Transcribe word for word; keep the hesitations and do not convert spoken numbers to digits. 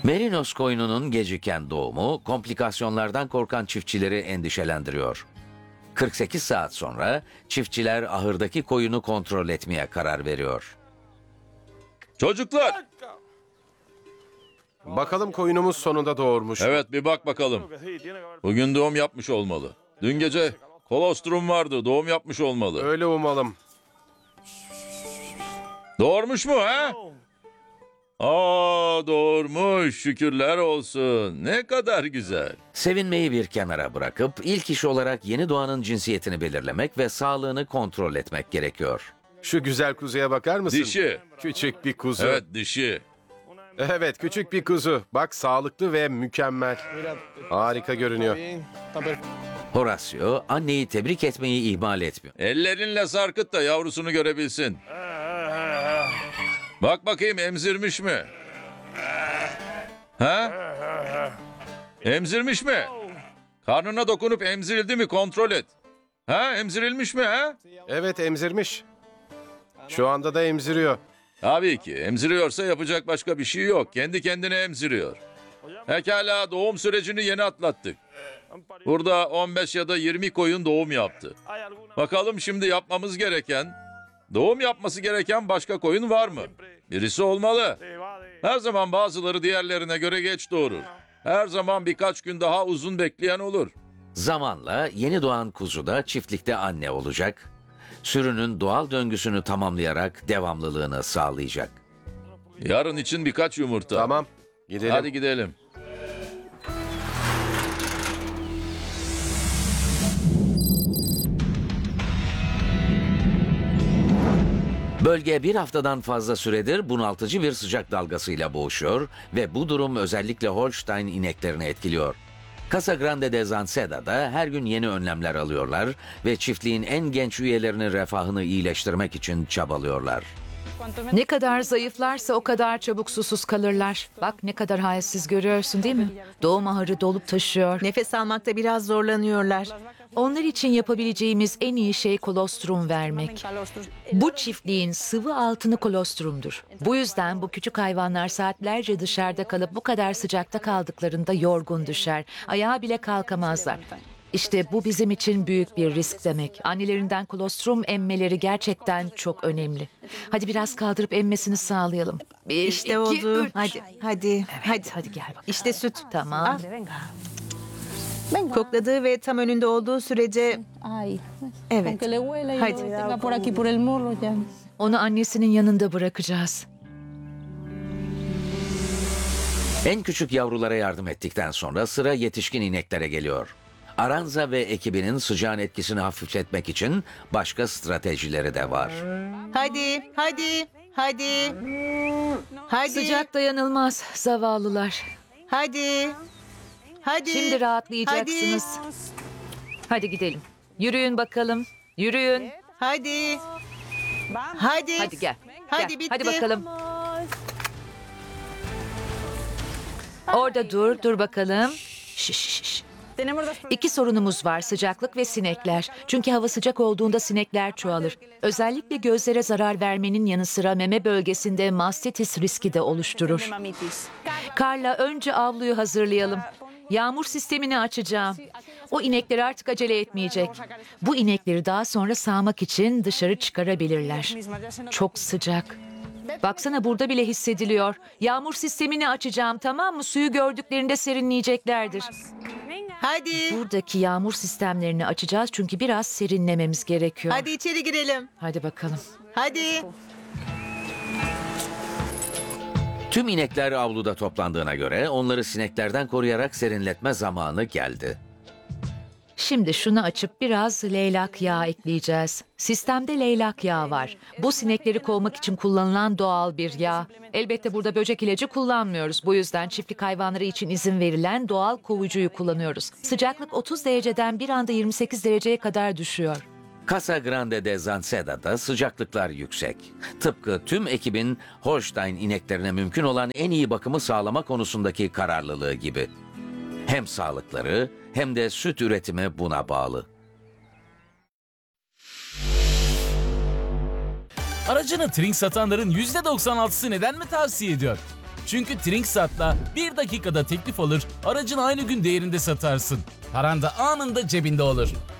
Merinos koyununun geciken doğumu komplikasyonlardan korkan çiftçileri endişelendiriyor. kırk sekiz saat sonra çiftçiler ahırdaki koyunu kontrol etmeye karar veriyor. Çocuklar! Bakalım koyunumuz sonunda doğurmuş. Evet, bir bak bakalım. Bugün doğum yapmış olmalı. Dün gece kolostrum vardı, doğum yapmış olmalı. Öyle umalım. Doğurmuş mu ha? Aa, doğurmuş, şükürler olsun. Ne kadar güzel. Sevinmeyi bir kenara bırakıp ilk iş olarak yeni doğanın cinsiyetini belirlemek ve sağlığını kontrol etmek gerekiyor. Şu güzel kuzuya bakar mısın? Dişi. Küçük bir kuzu. Evet, dişi. Evet, küçük bir kuzu. Bak, sağlıklı ve mükemmel. Harika görünüyor. Horacio anneyi tebrik etmeyi ihmal etmiyor. Ellerinle sarkıt da yavrusunu görebilsin. Bak bakayım, emzirmiş mi? Ha? Emzirmiş mi? Karnına dokunup emzirildi mi kontrol et. Ha? Emzirilmiş mi ha? Evet, emzirmiş. Şu anda da emziriyor. Tabii ki. Emziriyorsa yapacak başka bir şey yok. Kendi kendine emziriyor. Pekala, doğum sürecini yeni atlattık. Burada on beş ya da yirmi koyun doğum yaptı. Bakalım şimdi yapmamız gereken, doğum yapması gereken başka koyun var mı? Birisi olmalı. Her zaman bazıları diğerlerine göre geç doğurur. Her zaman birkaç gün daha uzun bekleyen olur. Zamanla yeni doğan kuzu da çiftlikte anne olacak. Sürünün doğal döngüsünü tamamlayarak devamlılığını sağlayacak. Yarın için birkaç yumurta. Tamam, gidelim. Hadi gidelim. Bölge bir haftadan fazla süredir bunaltıcı bir sıcak dalgasıyla boğuşuyor ve bu durum özellikle Holstein ineklerini etkiliyor. Casa Grande de Zanseda'da her gün yeni önlemler alıyorlar ve çiftliğin en genç üyelerinin refahını iyileştirmek için çabalıyorlar. Ne kadar zayıflarsa o kadar çabuk susuz kalırlar. Bak ne kadar halsiz, görüyorsun değil mi? Doğum ahırı dolup taşıyor. Nefes almakta biraz zorlanıyorlar. Onlar için yapabileceğimiz en iyi şey kolostrum vermek. Bu çiftliğin sıvı altını kolostrumdur. Bu yüzden bu küçük hayvanlar saatlerce dışarıda kalıp bu kadar sıcakta kaldıklarında yorgun düşer. Ayağa bile kalkamazlar. İşte bu bizim için büyük bir risk demek. Annelerinden kolostrum emmeleri gerçekten çok önemli. Hadi biraz kaldırıp emmesini sağlayalım. Bir, İşte iki, oldu. üç. Hadi, hadi, hadi. Hadi gel bakalım. İşte süt. Tamam. Kokladığı ve tam önünde olduğu sürece Ay, evet. aunque le huela y Hadi. lo tenga por aquí por el morro ya. Onu annesinin yanında bırakacağız. En küçük yavrulara yardım ettikten sonra sıra yetişkin ineklere geliyor. Aranza ve ekibinin sıcağın etkisini hafifletmek için başka stratejileri de var. Hadi, hadi, hadi. Hadi. Sıcak dayanılmaz zavallılar. Hadi. Hadi. Şimdi rahatlayacaksınız. Hadi gidelim. Yürüyün bakalım. Yürüyün. Hadi. Hadi. Hadi gel. Hadi Gel. bitti. Hadi bakalım. Orada dur, dur bakalım. Şiş, şiş, şiş. İki sorunumuz var, sıcaklık ve sinekler. Çünkü hava sıcak olduğunda sinekler çoğalır. Özellikle gözlere zarar vermenin yanı sıra meme bölgesinde mastitis riski de oluşturur. Carla, önce avluyu hazırlayalım. Yağmur sistemini açacağım. O inekler artık acele etmeyecek. Bu inekleri daha sonra sağmak için dışarı çıkarabilirler. Çok sıcak. Baksana, burada bile hissediliyor. Yağmur sistemini açacağım, tamam mı? Suyu gördüklerinde serinleyeceklerdir. Hadi. Buradaki yağmur sistemlerini açacağız çünkü biraz serinlememiz gerekiyor. Hadi içeri girelim. Hadi bakalım. Hadi. Tüm inekler avluda toplandığına göre onları sineklerden koruyarak serinletme zamanı geldi. Şimdi şunu açıp biraz leylak yağı ekleyeceğiz. Sistemde leylak yağı var. Bu sinekleri kovmak için kullanılan doğal bir yağ. Elbette burada böcek ilacı kullanmıyoruz. Bu yüzden çiftlik hayvanları için izin verilen doğal kovucuyu kullanıyoruz. Sıcaklık otuz dereceden bir anda yirmi sekiz dereceye kadar düşüyor. Casa Grande de Zanseda'da sıcaklıklar yüksek. Tıpkı tüm ekibin Holstein ineklerine mümkün olan en iyi bakımı sağlama konusundaki kararlılığı gibi. Hem sağlıkları hem de süt üretimi buna bağlı. Aracını Trink satanların yüzde doksan altısı neden mi tavsiye ediyor? Çünkü Trinksat'la bir dakikada teklif alır, aracın aynı gün değerinde satarsın. Paran da anında cebinde olur.